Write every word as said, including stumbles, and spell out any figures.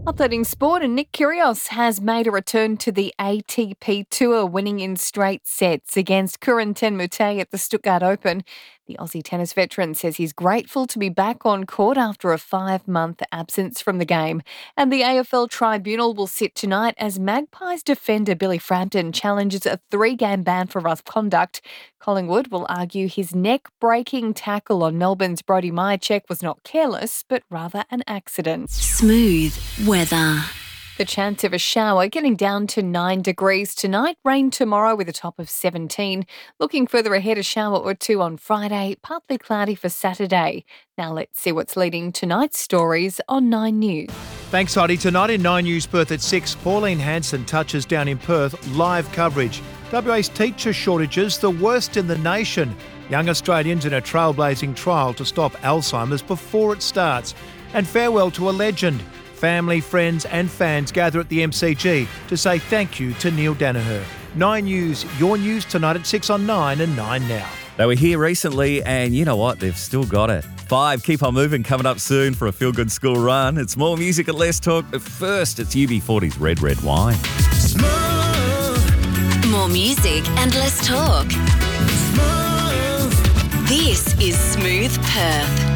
Updating sport, and Nick Kyrgios has made a return to the A T P Tour, winning in straight sets against Corentin Moutet at the Stuttgart Open. The Aussie tennis veteran says he's grateful to be back on court after a five-month absence from the game. And the A F L Tribunal will sit tonight as Magpies defender Billy Frampton challenges a three-game ban for rough conduct. Collingwood will argue his neck-breaking tackle on Melbourne's Brodie Myercheck was not careless, but rather an accident. Smooth weather. The chance of a shower getting down to nine degrees tonight. Rain tomorrow with a top of seventeen. Looking further ahead, a shower or two on Friday. Partly cloudy for Saturday. Now let's see what's leading tonight's stories on Nine News. Thanks, Heidi. Tonight in Nine News Perth at six, Pauline Hanson touches down in Perth. Live coverage. W A's teacher shortages, the worst in the nation. Young Australians in a trailblazing trial to stop Alzheimer's before it starts. And farewell to a legend. Family, friends and fans gather at the M C G to say thank you to Neil Danaher. Nine News, your news tonight at six on Nine and Nine Now. They were here recently and you know what? They've still got it. Five, Keep On Moving, coming up soon for a Feel Good School run. It's more music at Less Talk, but first it's U B forty's Red Red Wine. Smooth. More music and less talk. Smooth. This is Smooth Perth.